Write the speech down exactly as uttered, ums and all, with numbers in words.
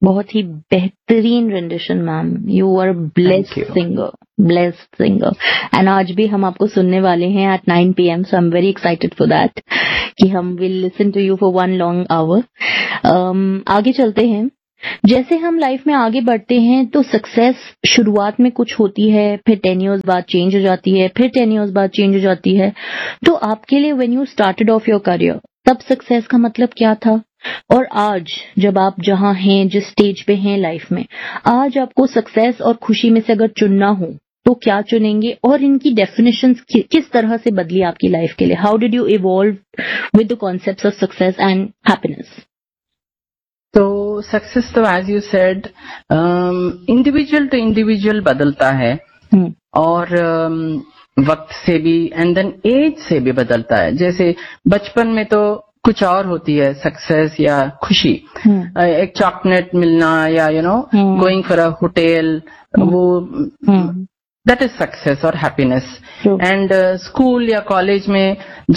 बहुत ही बेहतरीन rendition ma'am, you are blessed singer, blessed singer. And आज भी हम आपको सुनने वाले हैं eight nine P M, so I am very excited for that कि हम will listen to you for one long our. आगे चलते हैं। जैसे हम लाइफ में आगे बढ़ते हैं तो सक्सेस शुरुआत में कुछ होती है, फिर टेन इयर्स बाद चेंज हो जाती है, फिर टेन इयर्स बाद चेंज हो जाती है। तो आपके लिए when you started off your career, तब सक्सेस का मतलब क्या था? और आज जब आप जहां हैं, जिस स्टेज पे हैं लाइफ में, आज आपको सक्सेस और खुशी में से अगर चुनना हो तो क्या चुनेंगे? और इनकी डेफिनेशंस कि, किस तरह से बदली आपकी लाइफ के लिए? How did you evolve with the concepts of success and happiness? तो सक्सेस तो as you said individual to individual बदलता है, hmm. और um, वक्त से भी एंड देन एज से भी बदलता है। जैसे बचपन में तो कुछ और होती है सक्सेस या खुशी, hmm. uh, एक चॉकलेट मिलना या you know going for a hotel, वो hmm. दैट इज सक्सेस और हैप्पीनेस। True. एंड स्कूल या कॉलेज में